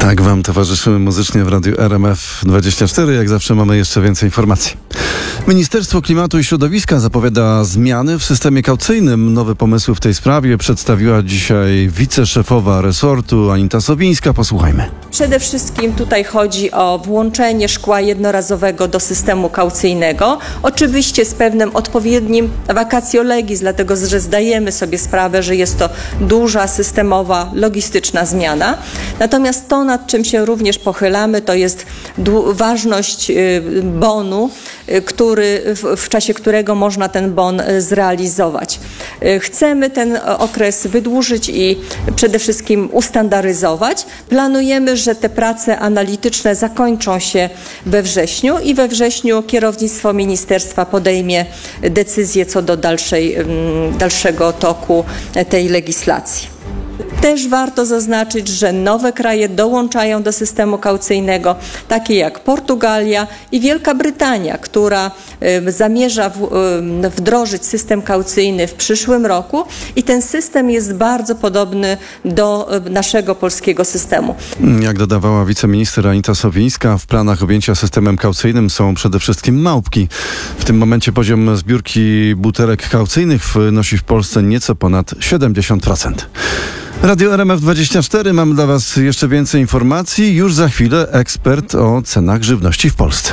Tak wam towarzyszymy muzycznie w Radiu RMF24. Jak zawsze mamy jeszcze więcej informacji. Ministerstwo Klimatu i Środowiska zapowiada zmiany w systemie kaucyjnym. Nowe pomysły w tej sprawie przedstawiła dzisiaj wiceszefowa resortu Anita Sowińska. Posłuchajmy. Przede wszystkim tutaj chodzi o włączenie szkła jednorazowego do systemu kaucyjnego. Oczywiście z pewnym odpowiednim vacatio legis, dlatego że zdajemy sobie sprawę, że jest to duża, systemowa, logistyczna zmiana. Natomiast to, nad czym się również pochylamy, to jest ważność bonu, w czasie którego można ten bon zrealizować. Chcemy ten okres wydłużyć i przede wszystkim ustandaryzować. Planujemy, że te prace analityczne zakończą się we wrześniu i we wrześniu kierownictwo ministerstwa podejmie decyzję co do dalszego toku tej legislacji. Też warto zaznaczyć, że nowe kraje dołączają do systemu kaucyjnego, takie jak Portugalia i Wielka Brytania, która zamierza wdrożyć system kaucyjny w przyszłym roku i ten system jest bardzo podobny do naszego polskiego systemu. Jak dodawała wiceminister Anita Sowińska, w planach objęcia systemem kaucyjnym są przede wszystkim małpki. W tym momencie poziom zbiórki butelek kaucyjnych wynosi w Polsce nieco ponad 70%. Radio RMF24, mam dla Was jeszcze więcej informacji. Już za chwilę ekspert o cenach żywności w Polsce.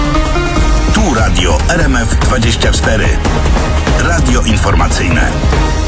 Tu Radio RMF24. Radio informacyjne.